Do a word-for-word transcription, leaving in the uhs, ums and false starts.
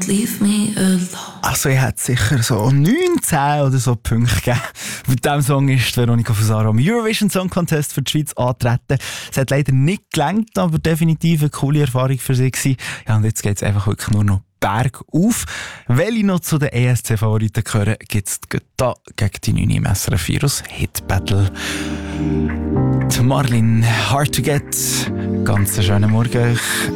don't leave me alone. Also ich hätte sicher so neunzehn oder so Punkte gegeben. Mit diesem Song ist Veronica Fusaro am Eurovision Song Contest für die Schweiz antreten. Es hat leider nicht gelangt, aber definitiv eine coole Erfahrung für sie gewesen. Ja, und jetzt geht es einfach wirklich nur noch bergauf. Welche noch zu den E S C-Favoriten gehören, gibt es da gegen die neun im S R F vier aus Hit Battle. Die Marlin, Hard to Get. Ganz einen schönen Morgen.